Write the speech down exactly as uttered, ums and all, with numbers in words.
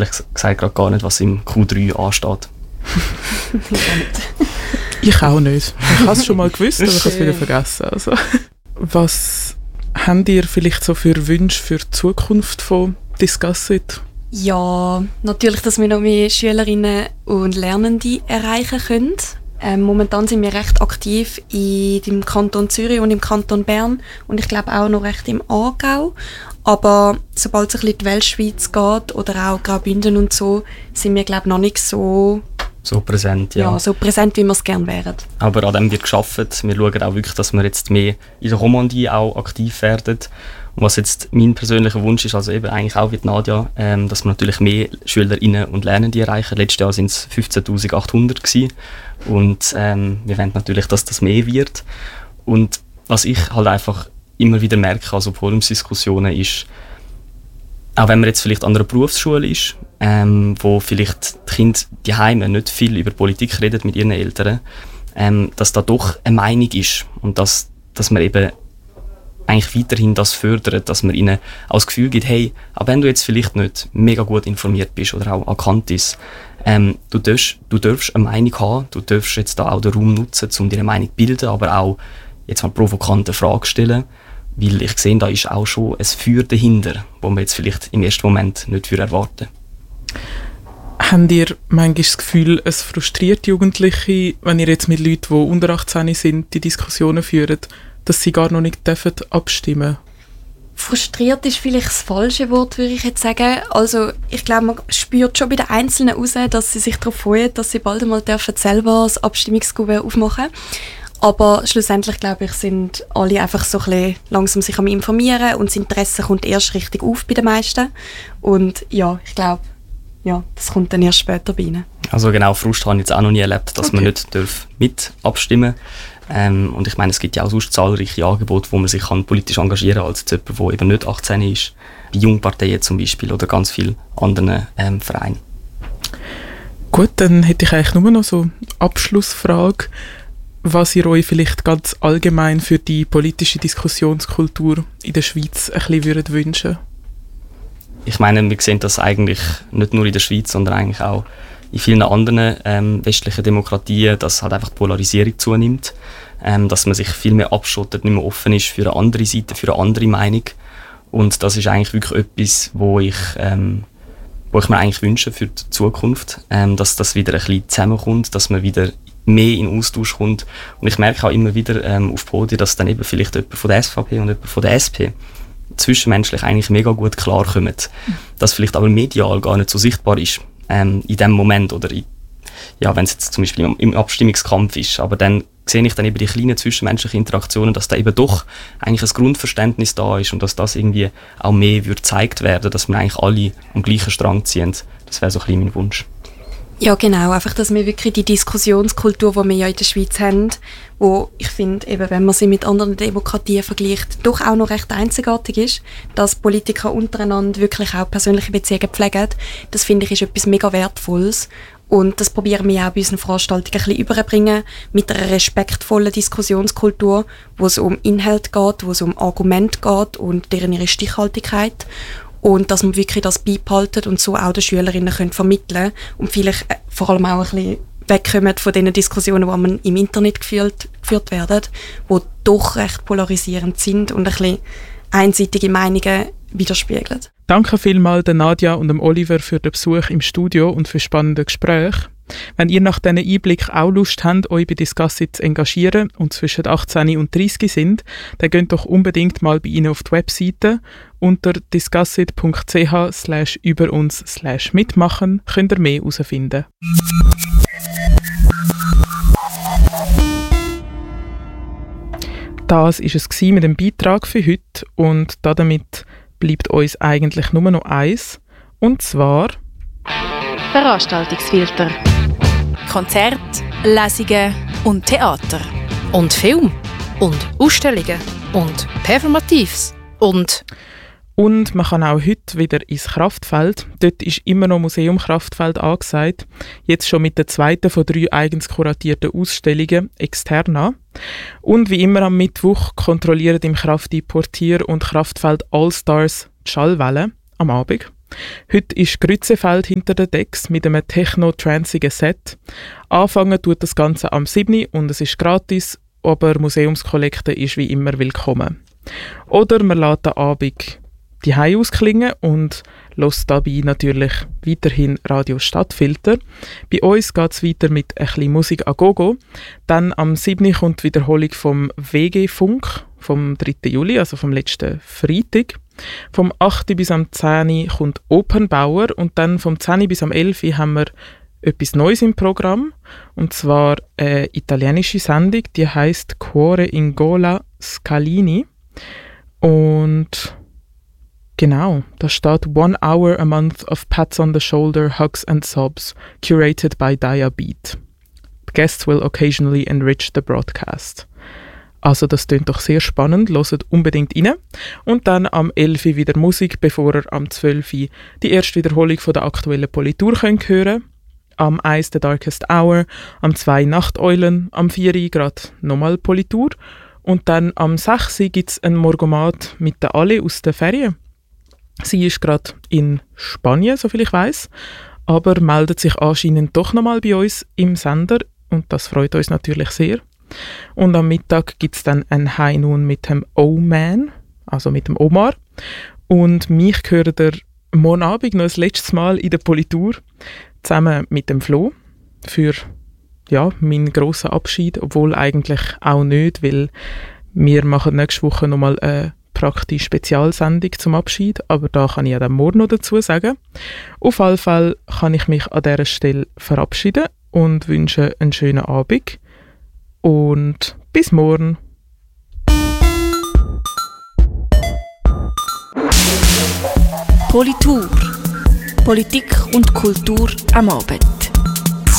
ehrlich gesagt gerade gar nicht, was im Q drei ansteht. Ich auch nicht. Ich habe es schon mal gewusst, aber ich habe es wieder vergessen. Also. Was habt ihr vielleicht so für Wünsche für die Zukunft von Discussit? Ja, natürlich, dass wir noch mehr Schülerinnen und Lernende erreichen können. Ähm, momentan sind wir recht aktiv in dem Kanton Zürich und im Kanton Bern und ich glaube auch noch recht im Aargau. Aber sobald es ein bisschen in die Weltschweiz geht oder auch Graubünden und so, sind wir glaube ich noch nicht so, so präsent, ja. Ja, so präsent, wie wir es gerne wären. Aber an dem wird gearbeitet. Wir schauen auch wirklich, dass wir jetzt mehr in der Romandie auch aktiv werden. Und was jetzt mein persönlicher Wunsch ist, also eben eigentlich auch wie Nadja, ähm, dass wir natürlich mehr Schülerinnen und Lernende erreichen. Letztes Jahr waren es fünfzehntausendachthundert gewesen. Und ähm, wir wollen natürlich, dass das mehr wird. Und was ich halt einfach immer wieder merke, also Forumsdiskussionen ist, auch wenn man jetzt vielleicht an einer Berufsschule ist, ähm, wo vielleicht die Kinder die Heime nicht viel über Politik reden mit ihren Eltern, ähm, dass da doch eine Meinung ist und dass, dass man eben eigentlich weiterhin das fördert, dass man ihnen auch das Gefühl gibt, hey, auch wenn du jetzt vielleicht nicht mega gut informiert bist oder auch erkannt bist, ähm, du, darfst, du darfst eine Meinung haben, du darfst jetzt da auch den Raum nutzen, um dir eine Meinung zu bilden, aber auch jetzt mal provokante Fragen stellen, weil ich sehe, da ist auch schon ein Feuer dahinter, wo man jetzt vielleicht im ersten Moment nicht für erwarten. Habt ihr manchmal das Gefühl, es frustriert Jugendliche, wenn ihr jetzt mit Leuten, die unter achtzehn sind, die Diskussionen führt, dass sie gar noch nicht dürfen abstimmen? Frustriert ist vielleicht das falsche Wort, würde ich jetzt sagen. Also ich glaube, man spürt schon bei den Einzelnen raus, dass sie sich darauf freuen, dass sie bald einmal dürfen selber das Abstimmungskuvert aufmachen. Aber schlussendlich, glaube ich, sind alle einfach so ein bisschen langsam sich am Informieren und das Interesse kommt erst richtig auf bei den meisten. Und ja, ich glaube, ja, das kommt dann erst später bei ihnen. Also genau, Frust habe ich jetzt auch noch nie erlebt, dass Okay. man nicht darf mit abstimmen darf. Ähm, und ich meine, es gibt ja auch sonst zahlreiche Angebote, wo man sich kann politisch engagieren kann, als jetzt jemand, der eben nicht achtzehn ist. Bei Jungparteien zum Beispiel oder ganz vielen anderen ähm, Vereinen. Gut, dann hätte ich eigentlich nur noch so eine Abschlussfrage, was ihr euch vielleicht ganz allgemein für die politische Diskussionskultur in der Schweiz ein bisschen würdet wünschen. Ich meine, wir sehen das eigentlich nicht nur in der Schweiz, sondern eigentlich auch in vielen anderen ähm, westlichen Demokratien, dass halt einfach die Polarisierung zunimmt, ähm, dass man sich viel mehr abschottet, nicht mehr offen ist für eine andere Seite, für eine andere Meinung. Und das ist eigentlich wirklich etwas, wo ich, ähm, wo ich mir eigentlich wünsche für die Zukunft, ähm, dass das wieder ein bisschen zusammenkommt, dass man wieder mehr in Austausch kommt. Und ich merke auch immer wieder ähm, auf Podien, dass dann eben vielleicht jemand von der S V P und jemand von der S P zwischenmenschlich eigentlich mega gut klarkommen. Das vielleicht aber medial gar nicht so sichtbar ist ähm, in dem Moment oder in, ja, wenn es jetzt zum Beispiel im, im Abstimmungskampf ist. Aber dann sehe ich dann eben die kleinen zwischenmenschlichen Interaktionen, dass da eben doch eigentlich ein Grundverständnis da ist und dass das irgendwie auch mehr wird gezeigt werden, dass wir eigentlich alle am gleichen Strang ziehen. Das wäre so ein bisschen mein Wunsch. Ja, genau. Einfach, dass wir wirklich die Diskussionskultur, die wir ja in der Schweiz haben, wo ich finde, eben, wenn man sie mit anderen Demokratien vergleicht, doch auch noch recht einzigartig ist, dass Politiker untereinander wirklich auch persönliche Beziehungen pflegen. Das finde ich ist etwas mega Wertvolles. Und das probieren wir auch bei unseren Veranstaltungen ein bisschen überzubringen, mit einer respektvollen Diskussionskultur, wo es um Inhalt geht, wo es um Argumente geht und deren ihre Stichhaltigkeit. Und dass man wirklich das beibehalten und so auch den Schülerinnen können vermitteln und vielleicht vor allem auch ein bisschen wegkommen von den Diskussionen, die man im Internet geführt, geführt werden, die doch recht polarisierend sind und ein bisschen einseitige Meinungen widerspiegeln. Danke vielmals der Nadja und dem Oliver für den Besuch im Studio und für spannende Gespräche. Wenn ihr nach diesen Einblick auch Lust habt, euch bei Discussit zu engagieren und zwischen achtzehn und dreißig sind, dann geht doch unbedingt mal bei ihnen auf die Webseite. Unter discussit punkt c h slash über uns slash mitmachen könnt ihr mehr herausfinden. Das war es mit dem Beitrag für heute und damit bleibt uns eigentlich nur noch eins, und zwar Veranstaltungsfilter. Konzerte, Lesungen und Theater. Und Film. Und Ausstellungen. Und Performatives. Und... Und man kann auch heute wieder ins Kraftfeld. Dort ist immer noch Museum Kraftfeld angesagt. Jetzt schon mit der zweiten von drei eigens kuratierten Ausstellungen, Externa. Und wie immer am Mittwoch kontrollieren im Krafti Portier und Kraftfeld Allstars die Schallwelle am Abend. Heute ist Grützefeld hinter den Decks mit einem techno-transigen Set. Anfangen tut das Ganze am siebten und es ist gratis, aber Museumskollekte ist wie immer willkommen. Oder man lässt den Abend die Hause ausklingen und hört dabei natürlich weiterhin Radio Stadtfilter. Bei uns geht es weiter mit ein bisschen Musik a Gogo. Dann am siebten kommt die Wiederholung vom W G-Funk vom dritten Juli, also vom letzten Freitag. Vom achten bis am zehnten kommt Opernbauer und dann vom zehnten bis am elften haben wir etwas Neues im Programm. Und zwar eine italienische Sendung, die heisst Cuore in Gola Scalini. Und genau, da steht One Hour a Month of Pats on the Shoulder, Hugs and Sobs, curated by Diabeat. The guests will occasionally enrich the broadcast. Also das klingt doch sehr spannend, hört unbedingt rein. Und dann am elften wieder Musik, bevor ihr am zwölften die erste Wiederholung von der aktuellen Politur könnt hören. Am eins The Darkest Hour, am zwei Nachteulen, am vier gerade nochmal Politur. Und dann am sechsten gibt es einen Morgomat mit der Ali aus der Ferien. Sie ist gerade in Spanien, soviel ich weiss, aber meldet sich anscheinend doch nochmal bei uns im Sender und das freut uns natürlich sehr. Und am Mittag gibt es dann ein High Noon mit dem O-Man, also mit dem Omar. Und mich hört er morgen Abend noch das letzte Mal in der Politur zusammen mit dem Flo für ja, meinen grossen Abschied, obwohl eigentlich auch nicht, weil wir machen nächste Woche nochmal eine praktisch Spezialsendung zum Abschied, aber da kann ich ja dann morgen noch dazu sagen. Auf jeden Fall kann ich mich an dieser Stelle verabschieden und wünsche einen schönen Abend und bis morgen. Politur. Politik und Kultur am Abend.